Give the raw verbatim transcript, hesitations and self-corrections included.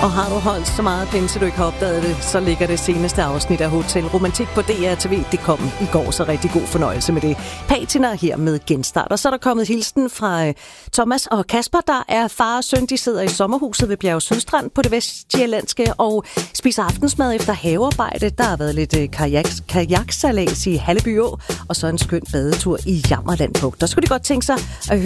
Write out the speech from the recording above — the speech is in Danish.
Og har du holdt så meget pinse, du ikke har opdaget det, så ligger det seneste afsnit af Hotel Romantik på D R T V. Det kom i går, så rigtig god fornøjelse med det. Patina her med genstart. Og så er der kommet hilsen fra Thomas og Kasper, der er far og søn. De sidder i sommerhuset ved Bjerg Sydstrand på det vestjyllandske og spiser aftensmad efter havearbejde. Der har været lidt kajak, kajaksalas i Halleby Å, og så en skøn badetur i Jammerland Bugt. Der skulle de godt tænke sig at